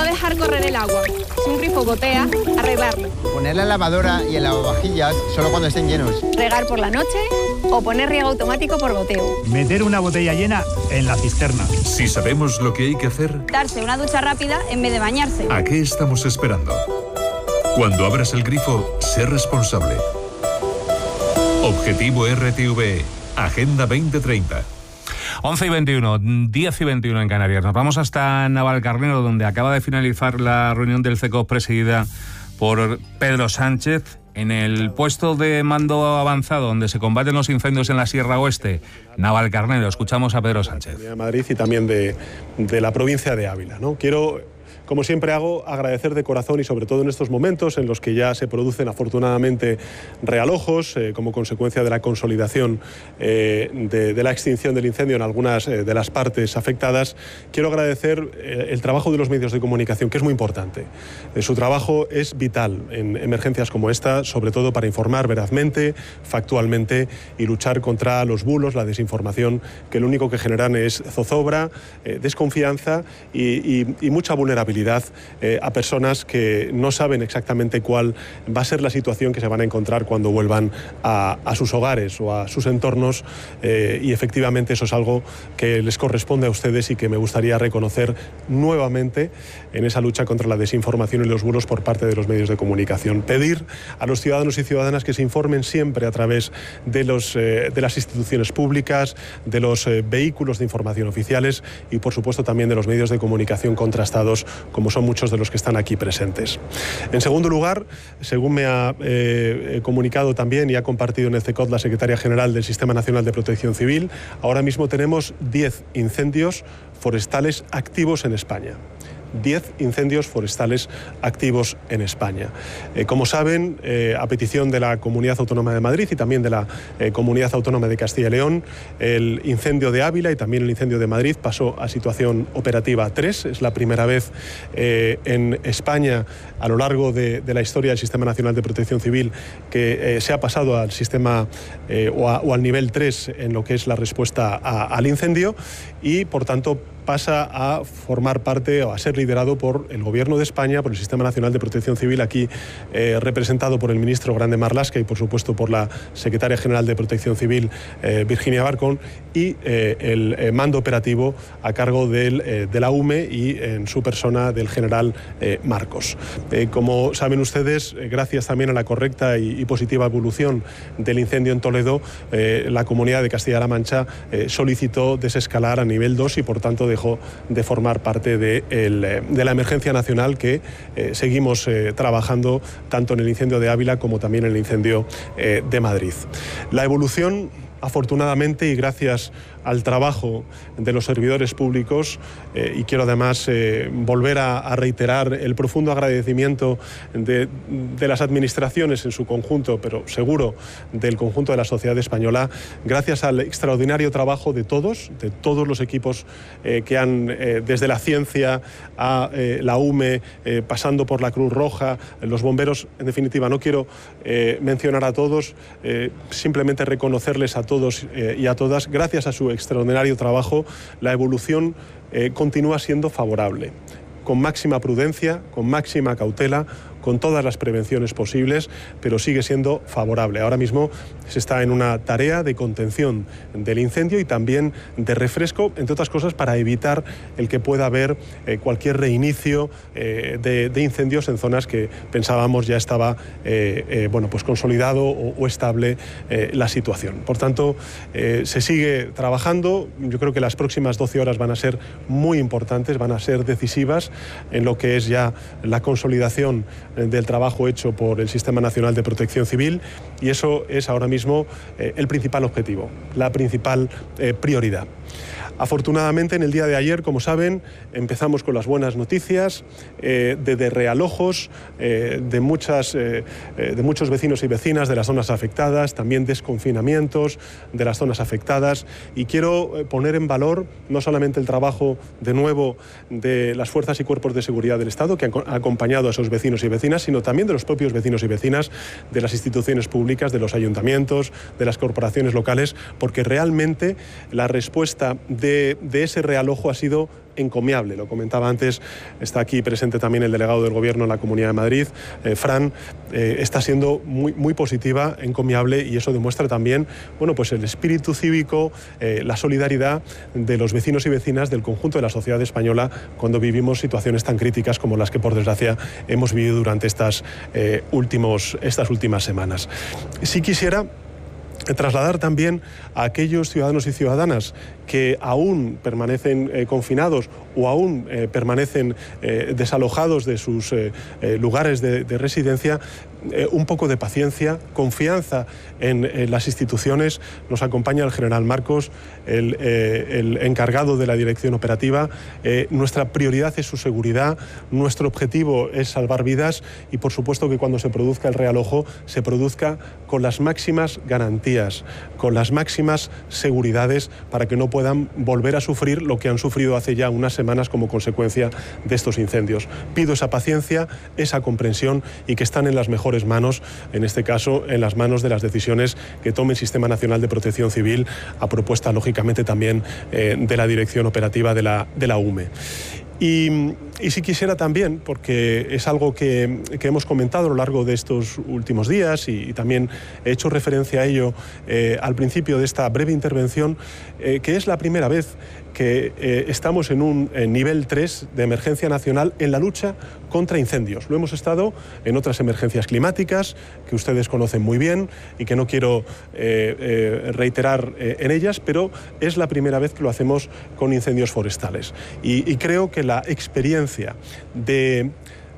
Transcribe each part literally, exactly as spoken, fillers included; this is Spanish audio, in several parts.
dejar correr el agua. Si un grifo gotea, arreglarlo. Poner la lavadora y el lavavajillas solo cuando estén llenos. Regar por la noche o poner riego automático por goteo. Meter una botella llena en la cisterna. Si sabemos lo que hay que hacer, Darse una ducha rápida en vez de bañarse. ¿a qué estamos esperando? Cuando abras el grifo, sé responsable. Objetivo R T V E, Agenda veinte treinta. once y veintiuno, diez y veintiuno en Canarias. Nos vamos hasta Navalcarnero, donde acaba de finalizar la reunión del C E C O presidida por Pedro Sánchez. En el puesto de mando avanzado, donde se combaten los incendios en la Sierra Oeste, Navalcarnero. Escuchamos a Pedro Sánchez. De Madrid y también de, de la provincia de Ávila, ¿no? Quiero, como siempre hago, agradecer de corazón y sobre todo en estos momentos en los que ya se producen afortunadamente realojos eh, como consecuencia de la consolidación eh, de, de la extinción del incendio en algunas eh, de las partes afectadas. Quiero agradecer eh, el trabajo de los medios de comunicación, que es muy importante. Eh, su trabajo es vital en emergencias como esta, sobre todo para informar verazmente, factualmente y luchar contra los bulos, la desinformación, que lo único que generan es zozobra, eh, desconfianza y, y, y mucha vulnerabilidad Eh, a personas que no saben exactamente cuál va a ser la situación que se van a encontrar cuando vuelvan a, a sus hogares o a sus entornos eh, y efectivamente eso es algo que les corresponde a ustedes y que me gustaría reconocer nuevamente en esa lucha contra la desinformación y los bulos por parte de los medios de comunicación. Pedir a los ciudadanos y ciudadanas que se informen siempre a través de, los, eh, de las instituciones públicas, de los eh, vehículos de información oficiales y por supuesto también de los medios de comunicación contrastados, como son muchos de los que están aquí presentes. En segundo lugar, según me ha eh, comunicado también y ha compartido en el C E C O la secretaria general del Sistema Nacional de Protección Civil, ahora mismo tenemos diez incendios forestales activos en España. diez incendios forestales activos en España. Eh, como saben, eh, a petición de la Comunidad Autónoma de Madrid y también de la eh, Comunidad Autónoma de Castilla y León, el incendio de Ávila y también el incendio de Madrid pasó a situación operativa tres. Es la primera vez eh, en España a lo largo de, de la historia del Sistema Nacional de Protección Civil que eh, se ha pasado al sistema eh, o, a, o al nivel tres en lo que es la respuesta a, al incendio y, por tanto, pasa a formar parte o a ser liderado por el Gobierno de España, por el Sistema Nacional de Protección Civil, aquí eh, representado por el ministro Grande Marlaska y por supuesto por la secretaria general de Protección Civil, eh, Virginia Barcón, y eh, el eh, mando operativo a cargo del, eh, de la U M E y en su persona del general eh, Marcos. Eh, como saben ustedes, eh, gracias también a la correcta y, y positiva evolución del incendio en Toledo, eh, la Comunidad de Castilla-La Mancha eh, solicitó desescalar a nivel dos y por tanto de dejó de formar parte de, el, de la emergencia nacional que eh, seguimos eh, trabajando tanto en el incendio de Ávila como también en el incendio eh, de Madrid. La evolución, afortunadamente y gracias al trabajo de los servidores públicos eh, y quiero además eh, volver a, a reiterar el profundo agradecimiento de, de las administraciones en su conjunto, pero seguro del conjunto de la sociedad española, gracias al extraordinario trabajo de todos, de todos los equipos eh, que han, eh, desde la ciencia a eh, la U M E, eh, pasando por la Cruz Roja, los bomberos, en definitiva, no quiero eh, mencionar a todos, eh, simplemente reconocerles a todos eh, y a todas, gracias a su extraordinario trabajo, la evolución eh, continúa siendo favorable, con máxima prudencia, con máxima cautela, con todas las prevenciones posibles, pero sigue siendo favorable. Ahora mismo se está en una tarea de contención del incendio y también de refresco, entre otras cosas, para evitar el que pueda haber eh, cualquier reinicio eh, de, de incendios en zonas que pensábamos ya estaba eh, eh, bueno, pues consolidado o, o estable eh, la situación. Por tanto, eh, se sigue trabajando. Yo creo que las próximas doce horas van a ser muy importantes, van a ser decisivas en lo que es ya la consolidación del trabajo hecho por el Sistema Nacional de Protección Civil y eso es ahora mismo eh, el principal objetivo, la principal eh, prioridad. Afortunadamente, en el día de ayer, como saben, empezamos con las buenas noticias eh, de, de realojos eh, de, muchas, eh, de muchos vecinos y vecinas de las zonas afectadas, también desconfinamientos de las zonas afectadas y quiero poner en valor no solamente el trabajo de nuevo de las fuerzas y cuerpos de seguridad del Estado que han acompañado a esos vecinos y vecinas, sino también de los propios vecinos y vecinas, de las instituciones públicas, de los ayuntamientos, de las corporaciones locales, porque realmente la respuesta de De, de ese realojo ha sido encomiable. Lo comentaba antes, está aquí presente también el delegado del Gobierno en la Comunidad de Madrid, eh, Fran, eh, está siendo muy, muy positiva, encomiable, y eso demuestra también, bueno, pues el espíritu cívico, eh, la solidaridad de los vecinos y vecinas del conjunto de la sociedad española cuando vivimos situaciones tan críticas como las que, por desgracia, hemos vivido durante estas, eh, últimos, estas últimas semanas. Sí quisiera trasladar también a aquellos ciudadanos y ciudadanas que aún permanecen eh, confinados o aún eh, permanecen eh, desalojados de sus eh, eh, lugares de, de residencia, eh, un poco de paciencia, confianza en, en las instituciones. Nos acompaña el general Marcos, el, eh, el encargado de la dirección operativa. Eh, nuestra prioridad es su seguridad, nuestro objetivo es salvar vidas y, por supuesto, que cuando se produzca el realojo se produzca con las máximas garantías, con las máximas seguridades para que no puedan volver a sufrir lo que han sufrido hace ya unas semanas como consecuencia de estos incendios. Pido esa paciencia, esa comprensión y que están en las mejores manos, en este caso en las manos de las decisiones que tome el Sistema Nacional de Protección Civil, a propuesta lógicamente también eh, de la dirección operativa de la, de la U M E. Y, y si quisiera también, porque es algo que, que hemos comentado a lo largo de estos últimos días y, y también he hecho referencia a ello eh, al principio de esta breve intervención, eh, que es la primera vez que eh, estamos en un en nivel tres de emergencia nacional en la lucha contra incendios. Lo hemos estado en otras emergencias climáticas que ustedes conocen muy bien y que no quiero eh, eh, reiterar eh, en ellas, pero es la primera vez que lo hacemos con incendios forestales. Y, y creo que la experiencia de...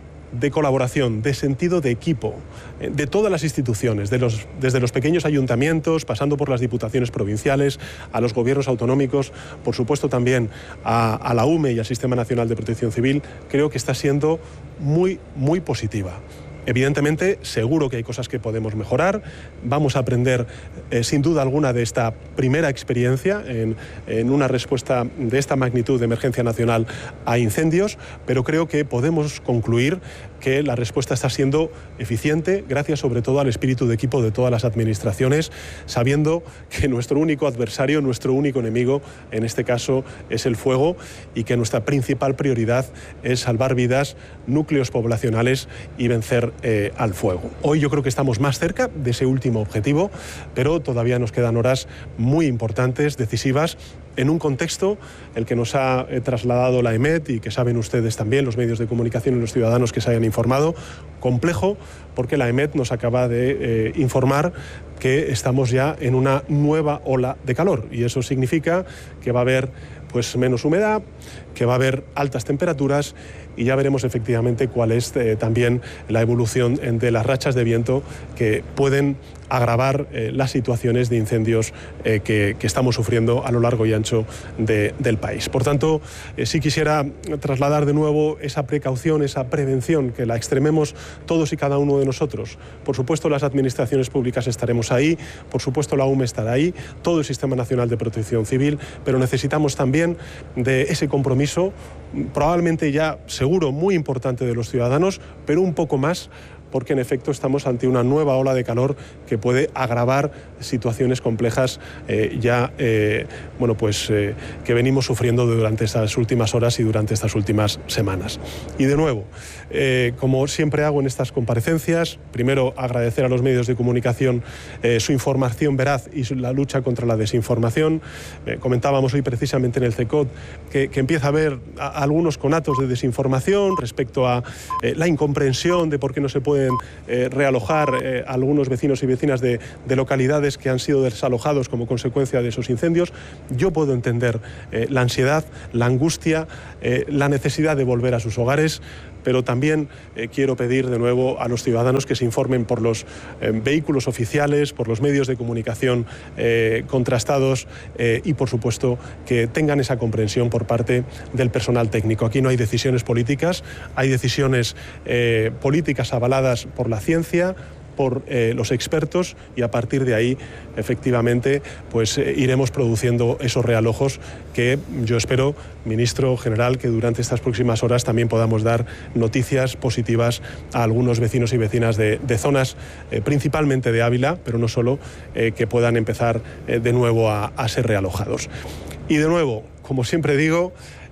de colaboración, de sentido de equipo, de todas las instituciones, de los, desde los pequeños ayuntamientos, pasando por las diputaciones provinciales, a los gobiernos autonómicos, por supuesto también a, a la U M E y al Sistema Nacional de Protección Civil, creo que está siendo muy, muy positiva. Evidentemente, seguro que hay cosas que podemos mejorar. Vamos a aprender, eh, sin duda alguna, de esta primera experiencia en, en una respuesta de esta magnitud de emergencia nacional a incendios, pero creo que podemos concluir que la respuesta está siendo eficiente, gracias sobre todo al espíritu de equipo de todas las administraciones, sabiendo que nuestro único adversario, nuestro único enemigo, en este caso, es el fuego y que nuestra principal prioridad es salvar vidas, núcleos poblacionales y vencer Eh, al fuego. Hoy yo creo que estamos más cerca de ese último objetivo, pero todavía nos quedan horas muy importantes, decisivas, en un contexto el que nos ha eh, trasladado la E M E T y que saben ustedes también, los medios de comunicación y los ciudadanos que se hayan informado, complejo, porque la E M E T nos acaba de eh, informar que estamos ya en una nueva ola de calor y eso significa que va a haber pues menos humedad, que va a haber altas temperaturas y ya veremos efectivamente cuál es eh, también la evolución de las rachas de viento que pueden agravar eh, las situaciones de incendios eh, que, que estamos sufriendo a lo largo y ancho de, del país. Por tanto, eh, sí quisiera trasladar de nuevo esa precaución, esa prevención, que la extrememos todos y cada uno de nosotros. Por supuesto, las administraciones públicas estaremos ahí, por supuesto la U M E estará ahí, todo el Sistema Nacional de Protección Civil, pero necesitamos también de ese compromiso, probablemente ya seguro muy importante de los ciudadanos, pero un poco más, porque en efecto estamos ante una nueva ola de calor que puede agravar situaciones complejas eh, ya eh, bueno, pues, eh, que venimos sufriendo durante estas últimas horas y durante estas últimas semanas. Y de nuevo, eh, como siempre hago en estas comparecencias, primero agradecer a los medios de comunicación eh, su información veraz y su, la lucha contra la desinformación. Eh, comentábamos hoy precisamente en el CECOT que, que empieza a haber a, algunos conatos de desinformación respecto a eh, la incomprensión de por qué no se puede Eh, realojar eh, a algunos vecinos y vecinas de, de localidades que han sido desalojados como consecuencia de esos incendios. Yo puedo entender eh, la ansiedad, la angustia, eh, la necesidad de volver a sus hogares, pero también eh, quiero pedir de nuevo a los ciudadanos que se informen por los eh, vehículos oficiales, por los medios de comunicación eh, contrastados eh, y, por supuesto, que tengan esa comprensión por parte del personal técnico. Aquí no hay decisiones políticas, hay decisiones eh, políticas avaladas por la ciencia, por eh, los expertos y a partir de ahí efectivamente pues eh, iremos produciendo esos realojos que yo espero, ministro general, que durante estas próximas horas también podamos dar noticias positivas a algunos vecinos y vecinas de, de zonas eh, principalmente de Ávila, pero no solo, eh, que puedan empezar eh, de nuevo a, a ser realojados. Y de nuevo, como siempre digo,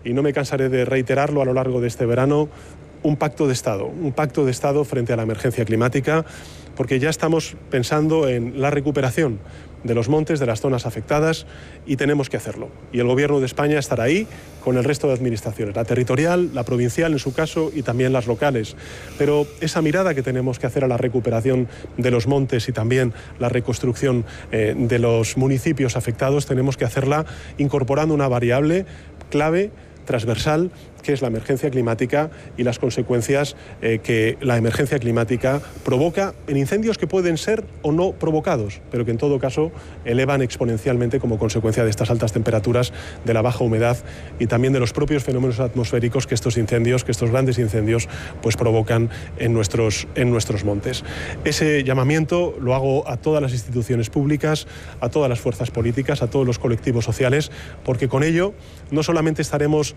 y no me cansaré de reiterarlo a lo largo de este verano, un pacto de Estado, un pacto de Estado frente a la emergencia climática, porque ya estamos pensando en la recuperación de los montes, de las zonas afectadas, y tenemos que hacerlo. Y el Gobierno de España estará ahí con el resto de administraciones, la territorial, la provincial en su caso y también las locales. Pero esa mirada que tenemos que hacer a la recuperación de los montes y también la reconstrucción eh, de los municipios afectados, tenemos que hacerla incorporando una variable clave, transversal, que es la emergencia climática y las consecuencias eh, que la emergencia climática provoca en incendios que pueden ser o no provocados, pero que en todo caso elevan exponencialmente como consecuencia de estas altas temperaturas, de la baja humedad y también de los propios fenómenos atmosféricos que estos incendios, que estos grandes incendios, pues provocan en nuestros, en nuestros montes. Ese llamamiento lo hago a todas las instituciones públicas, a todas las fuerzas políticas, a todos los colectivos sociales, porque con ello no solamente estaremos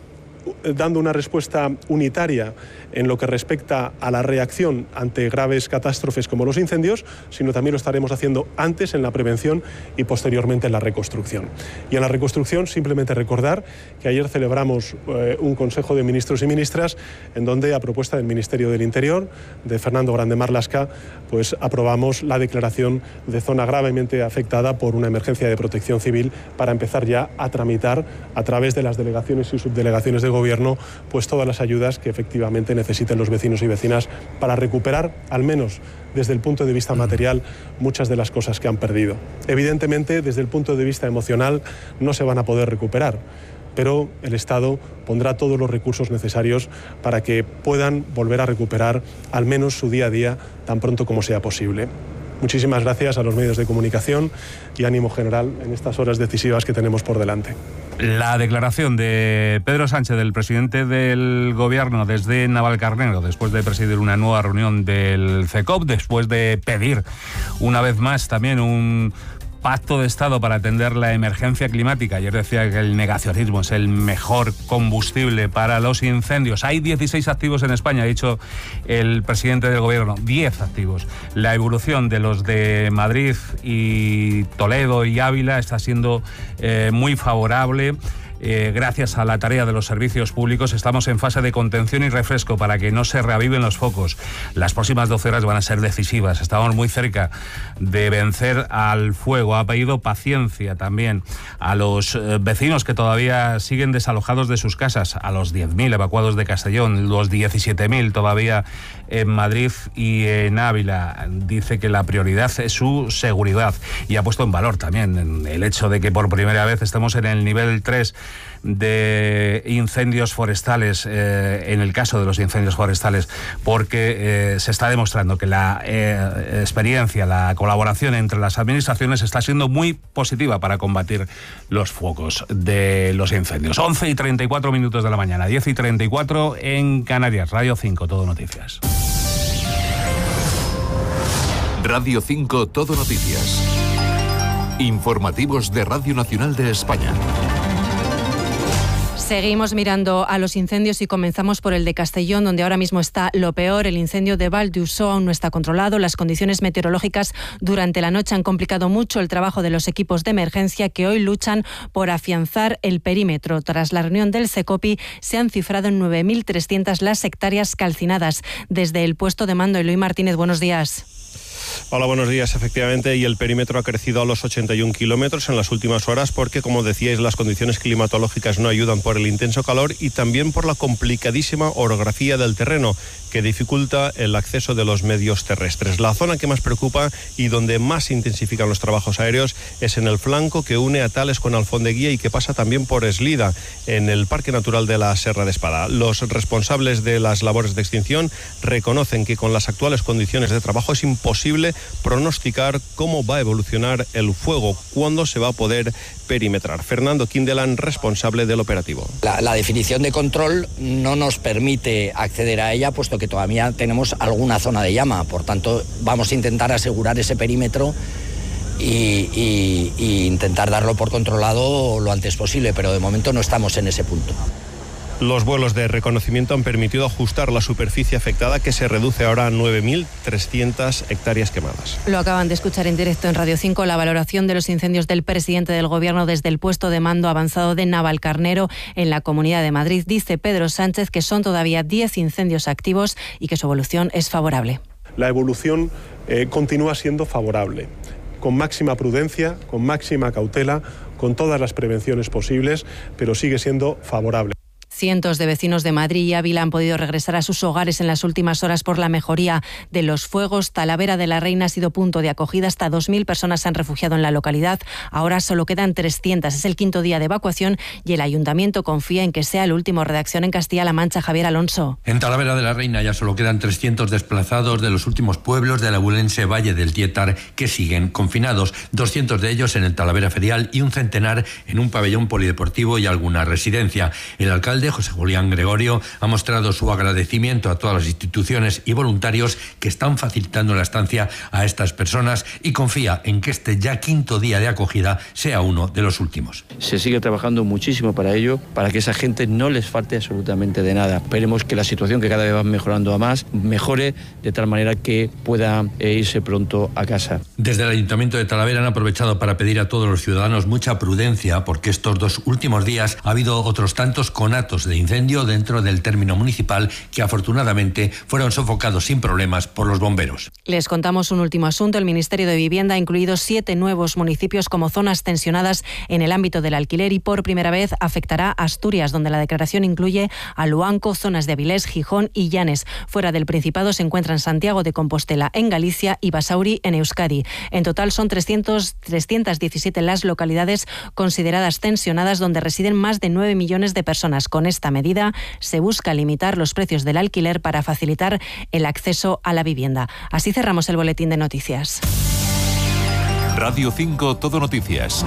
dando una respuesta unitaria en lo que respecta a la reacción ante graves catástrofes como los incendios, sino también lo estaremos haciendo antes en la prevención y posteriormente en la reconstrucción. Y en la reconstrucción simplemente recordar que ayer celebramos eh, un Consejo de Ministros y Ministras en donde, a propuesta del Ministerio del Interior, de Fernando Grande Marlaska, pues aprobamos la declaración de zona gravemente afectada por una emergencia de protección civil para empezar ya a tramitar a través de las delegaciones y subdelegaciones de Gobierno pues todas las ayudas que efectivamente necesiten los vecinos y vecinas para recuperar, al menos desde el punto de vista material, muchas de las cosas que han perdido. Evidentemente, desde el punto de vista emocional, no se van a poder recuperar, pero el Estado pondrá todos los recursos necesarios para que puedan volver a recuperar al menos su día a día tan pronto como sea posible. Muchísimas gracias a los medios de comunicación y ánimo general en estas horas decisivas que tenemos por delante. La declaración de Pedro Sánchez, del presidente del Gobierno, desde Navalcarnero, después de presidir una nueva reunión del CECOP, después de pedir una vez más también un pacto de Estado para atender la emergencia climática. Ayer decía que el negacionismo es el mejor combustible para los incendios. Hay dieciséis activos en España, ha dicho el presidente del Gobierno. diez activos. La evolución de los de Madrid y Toledo y Ávila está siendo eh, muy favorable. Eh, gracias a la tarea de los servicios públicos, estamos en fase de contención y refresco para que no se reaviven los focos. Las próximas doce horas van a ser decisivas. Estamos muy cerca de vencer al fuego. Ha pedido paciencia también a los eh, vecinos que todavía siguen desalojados de sus casas, a los diez mil evacuados de Castellón, los diecisiete mil todavía en Madrid y en Ávila. Dice que la prioridad es su seguridad y ha puesto en valor también el hecho de que por primera vez estemos en el nivel tres de incendios forestales, eh, en el caso de los incendios forestales, porque eh, se está demostrando que la eh, experiencia, la colaboración entre las administraciones está siendo muy positiva para combatir los focos de los incendios. once y treinta y cuatro minutos de la mañana, diez y treinta y cuatro en Canarias. Radio cinco, Todo Noticias. Radio cinco, Todo Noticias. Informativos de Radio Nacional de España. Seguimos mirando a los incendios y comenzamos por el de Castellón, donde ahora mismo está lo peor. El incendio de Val d'Uixó aún no está controlado. Las condiciones meteorológicas durante la noche han complicado mucho el trabajo de los equipos de emergencia que hoy luchan por afianzar el perímetro. Tras la reunión del SECOPI se han cifrado en nueve mil trescientas las hectáreas calcinadas. Desde el puesto de mando, Eloy Martínez, buenos días. Hola, buenos días. Efectivamente, y el perímetro ha crecido a los ochenta y un kilómetros en las últimas horas porque, como decíais, las condiciones climatológicas no ayudan por el intenso calor y también por la complicadísima orografía del terreno que dificulta el acceso de los medios terrestres. La zona que más preocupa y donde más se intensifican los trabajos aéreos es en el flanco que une a Tales con Alfondeguía y que pasa también por Eslida, en el Parque Natural de la Serra de Espada. Los responsables de las labores de extinción reconocen que con las actuales condiciones de trabajo es imposible pronosticar cómo va a evolucionar el fuego, cuándo se va a poder perimetrar. Fernando Quindelan, responsable del operativo. La, la definición de control no nos permite acceder a ella, puesto que todavía tenemos alguna zona de llama. Por tanto, vamos a intentar asegurar ese perímetro y, y, y intentar darlo por controlado lo antes posible, pero de momento no estamos en ese punto. Los vuelos de reconocimiento han permitido ajustar la superficie afectada, que se reduce ahora a nueve mil trescientas hectáreas quemadas. Lo acaban de escuchar en directo en Radio cinco, la valoración de los incendios del presidente del Gobierno desde el puesto de mando avanzado de Navalcarnero en la Comunidad de Madrid. Dice Pedro Sánchez que son todavía diez incendios activos y que su evolución es favorable. La evolución eh, continúa siendo favorable, con máxima prudencia, con máxima cautela, con todas las prevenciones posibles, pero sigue siendo favorable. Cientos de vecinos de Madrid y Ávila han podido regresar a sus hogares en las últimas horas por la mejoría de los fuegos. Talavera de la Reina ha sido punto de acogida. Hasta dos mil personas se han refugiado en la localidad. Ahora solo quedan trescientas. Es el quinto día de evacuación y el ayuntamiento confía en que sea el último. Redacción en Castilla-La Mancha, Javier Alonso. En Talavera de la Reina ya solo quedan trescientos desplazados de los últimos pueblos del abulense Valle del Tietar que siguen confinados. doscientos de ellos en el Talavera Ferial y un centenar en un pabellón polideportivo y alguna residencia. El alcalde José Julián Gregorio ha mostrado su agradecimiento a todas las instituciones y voluntarios que están facilitando la estancia a estas personas y confía en que este ya quinto día de acogida sea uno de los últimos. Se sigue trabajando muchísimo para ello, para que esa gente no les falte absolutamente de nada. Esperemos que la situación, que cada vez va mejorando a más, mejore de tal manera que pueda irse pronto a casa. Desde el Ayuntamiento de Talavera han aprovechado para pedir a todos los ciudadanos mucha prudencia, porque estos dos últimos días ha habido otros tantos conatos de incendio dentro del término municipal que afortunadamente fueron sofocados sin problemas por los bomberos. Les contamos un último asunto. El Ministerio de Vivienda ha incluido siete nuevos municipios como zonas tensionadas en el ámbito del alquiler y por primera vez afectará a Asturias, donde la declaración incluye a Luanco, zonas de Avilés, Gijón y Llanes. Fuera del Principado se encuentran Santiago de Compostela en Galicia y Basauri en Euskadi. En total son trescientas diecisiete las localidades consideradas tensionadas, donde residen más de nueve millones de personas. Con esta medida se busca limitar los precios del alquiler para facilitar el acceso a la vivienda. Así cerramos el boletín de noticias. Radio cinco Todo Noticias.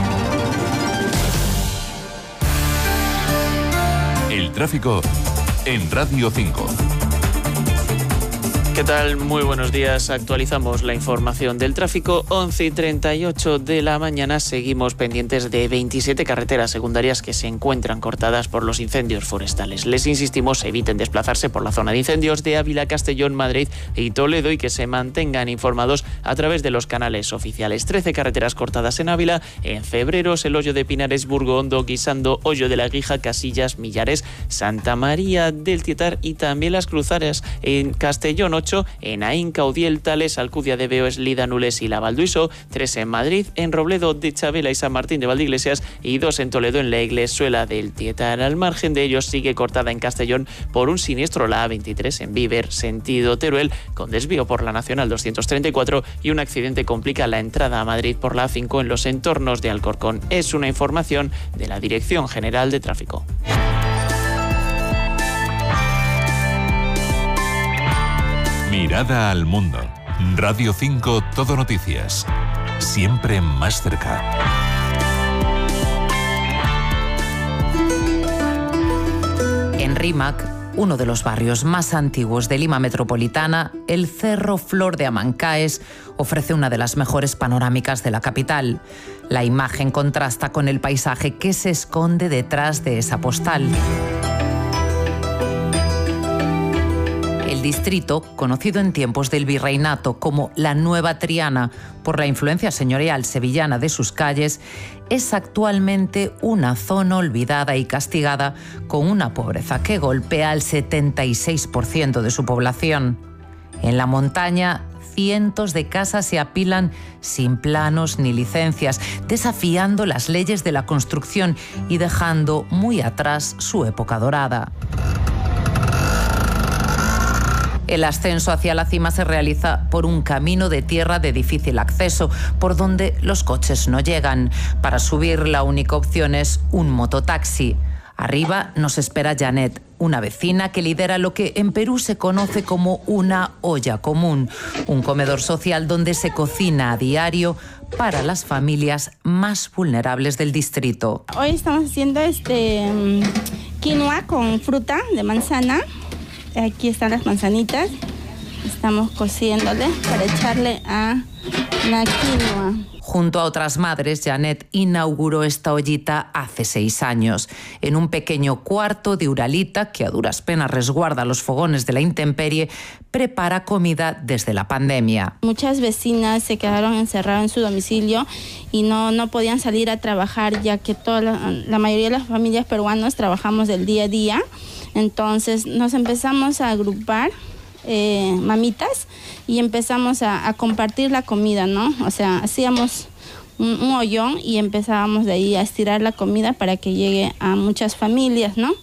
El tráfico en Radio cinco. ¿Qué tal? Muy buenos días. Actualizamos la información del tráfico. once y treinta y ocho de la mañana. Seguimos pendientes de veintisiete carreteras secundarias que se encuentran cortadas por los incendios forestales. Les insistimos, eviten desplazarse por la zona de incendios de Ávila, Castellón, Madrid y Toledo y que se mantengan informados a través de los canales oficiales. trece carreteras cortadas en Ávila. En Febreros, el Hoyo de Pinares, Burgo Hondo, Guisando, Hoyo de la Guija, Casillas, Millares, Santa María del Tietar y también las Cruzares en Castellón, ocho en Aín, Caudiel, Tales, Alcudia de Veo, Eslida, Nules y La Valduiso, tres en Madrid, en Robledo de Chabela y San Martín de Valdeiglesias y dos en Toledo en la Iglesuela del Tietar. Al margen de ellos sigue cortada en Castellón por un siniestro la A veintitrés en Víver, sentido Teruel, con desvío por la Nacional doscientos treinta y cuatro y un accidente complica la entrada a Madrid por la A cinco en los entornos de Alcorcón. Es una información de la Dirección General de Tráfico. Mirada al mundo. Radio cinco Todo Noticias. Siempre más cerca. En Rímac, uno de los barrios más antiguos de Lima metropolitana, el Cerro Flor de Amancaes ofrece una de las mejores panorámicas de la capital. La imagen contrasta con el paisaje que se esconde detrás de esa postal. El distrito, conocido en tiempos del virreinato como la Nueva Triana por la influencia señorial sevillana de sus calles, es actualmente una zona olvidada y castigada con una pobreza que golpea al setenta y seis por ciento de su población. En la montaña, cientos de casas se apilan sin planos ni licencias, desafiando las leyes de la construcción y dejando muy atrás su época dorada. El ascenso hacia la cima se realiza por un camino de tierra de difícil acceso, por donde los coches no llegan. Para subir, la única opción es un mototaxi. Arriba nos espera Janet, una vecina que lidera lo que en Perú se conoce como una olla común, un comedor social donde se cocina a diario para las familias más vulnerables del distrito. Hoy estamos haciendo este quinoa con fruta de manzana. Aquí están las manzanitas. Estamos cociéndole para echarle a la quinoa. Junto a otras madres, Janet inauguró esta ollita hace seis años, en un pequeño cuarto de Uralita que a duras penas resguarda los fogones de la intemperie, prepara comida desde la pandemia. Muchas vecinas se quedaron encerradas en su domicilio y no, no podían salir a trabajar, ya que toda la, la mayoría de las familias peruanas trabajamos del día a día. Entonces nos empezamos a agrupar eh, mamitas y empezamos a, a compartir la comida, ¿no? O sea, hacíamos un, un hoyón y empezábamos de ahí a estirar la comida para que llegue a muchas familias, ¿no?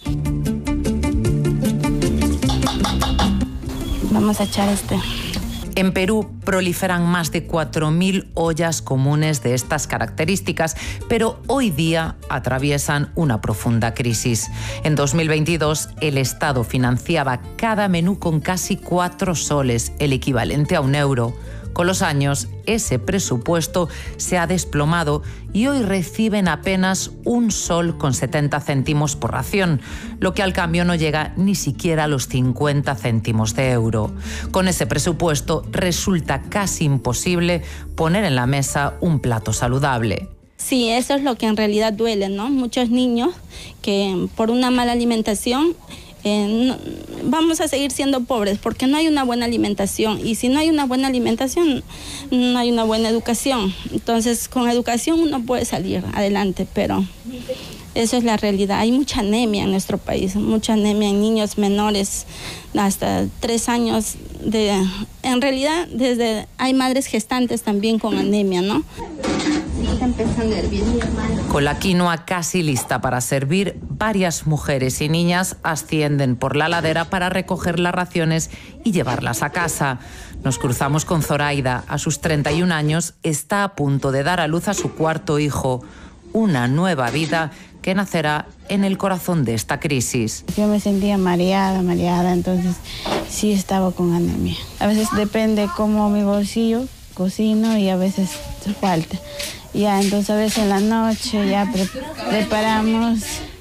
Vamos a echar este. En Perú proliferan más de cuatro mil ollas comunes de estas características, pero hoy día atraviesan una profunda crisis. En dos mil veintidós, el Estado financiaba cada menú con casi cuatro soles, el equivalente a un euro. Con los años, ese presupuesto se ha desplomado y hoy reciben apenas un sol con setenta céntimos por ración, lo que al cambio no llega ni siquiera a los cincuenta céntimos de euro. Con ese presupuesto resulta casi imposible poner en la mesa un plato saludable. Sí, eso es lo que en realidad duele, ¿no? Muchos niños que por una mala alimentación Eh, no, vamos a seguir siendo pobres porque no hay una buena alimentación, y si no hay una buena alimentación no hay una buena educación. Entonces con educación uno puede salir adelante, pero eso es la realidad. Hay mucha anemia en nuestro país, mucha anemia en niños menores hasta tres años. De, en realidad desde hay madres gestantes también con anemia, ¿no? Está empezando a hervir. Con la quinoa casi lista para servir, varias mujeres y niñas ascienden por la ladera para recoger las raciones y llevarlas a casa. Nos cruzamos con Zoraida. A sus treinta y un años está a punto de dar a luz a su cuarto hijo. Una nueva vida que nacerá en el corazón de esta crisis. Yo me sentía mareada, mareada, entonces sí estaba con anemia. A veces depende cómo mi bolsillo cocino y a veces falta. Ya, entonces a veces en la noche ya pre preparamos,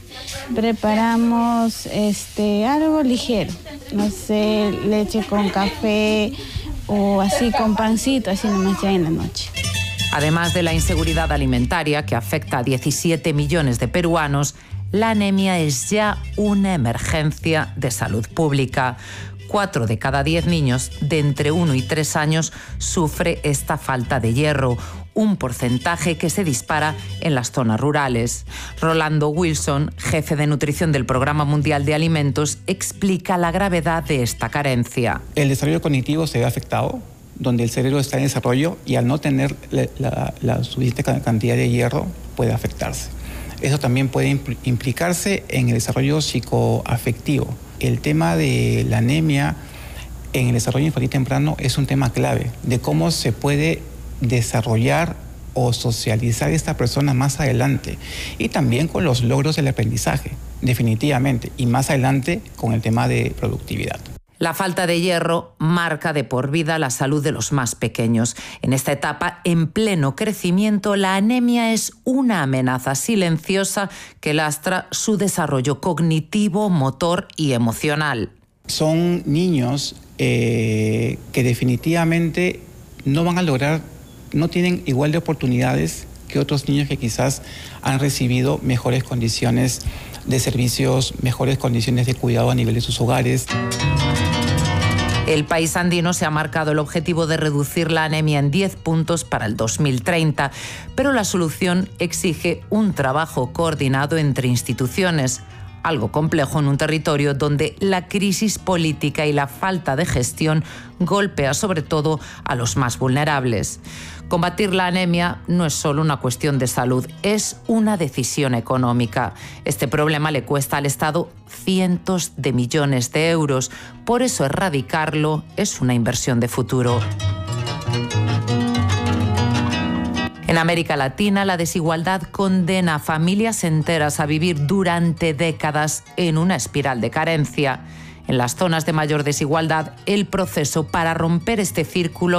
preparamos este, algo ligero, no sé, leche con café o así con pancito, así nomás ya en la noche. Además de la inseguridad alimentaria que afecta a diecisiete millones de peruanos, la anemia es ya una emergencia de salud pública. Cuatro de cada diez niños de entre uno y tres años sufre esta falta de hierro, un porcentaje que se dispara en las zonas rurales. Rolando Wilson, jefe de nutrición del Programa Mundial de Alimentos, explica la gravedad de esta carencia. El desarrollo cognitivo se ve afectado, donde el cerebro está en desarrollo y al no tener la, la, la suficiente cantidad de hierro puede afectarse. Eso también puede implicarse en el desarrollo psicoafectivo. El tema de la anemia en el desarrollo infantil temprano es un tema clave de cómo se puede desarrollar o socializar esta persona más adelante, y también con los logros del aprendizaje, definitivamente, y más adelante con el tema de productividad. La falta de hierro marca de por vida la salud de los más pequeños. En esta etapa, en pleno crecimiento, la anemia es una amenaza silenciosa que lastra su desarrollo cognitivo, motor y emocional. Son niños eh, que definitivamente no van a lograr, no tienen igual de oportunidades que otros niños que quizás han recibido mejores condiciones de servicios, mejores condiciones de cuidado a nivel de sus hogares. El país andino se ha marcado el objetivo de reducir la anemia en diez puntos para el dos mil treinta, pero la solución exige un trabajo coordinado entre instituciones, algo complejo en un territorio donde la crisis política y la falta de gestión golpea sobre todo a los más vulnerables. Combatir la anemia no es solo una cuestión de salud, es una decisión económica. Este problema le cuesta al Estado cientos de millones de euros. Por eso erradicarlo es una inversión de futuro. En América Latina, la desigualdad condena a familias enteras a vivir durante décadas en una espiral de carencia. En las zonas de mayor desigualdad, el proceso para romper este círculo